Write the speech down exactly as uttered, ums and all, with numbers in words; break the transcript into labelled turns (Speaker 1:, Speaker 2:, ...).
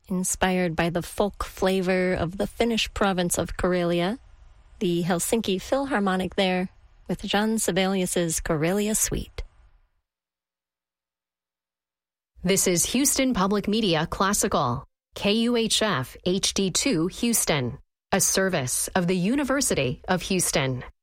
Speaker 1: Inspired by the folk flavor of the Finnish province of Karelia, the Helsinki Philharmonic there with Jean Sibelius's Karelia Suite.
Speaker 2: This is Houston Public Media Classical, K U H F H D two Houston, a service of the University of Houston.